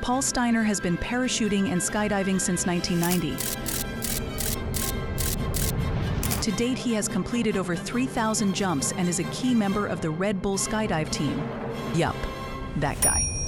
Paul Steiner has been parachuting and skydiving since 1990. To date, he has completed over 3,000 jumps and is a key member of the Red Bull Skydive team. Yup, that guy.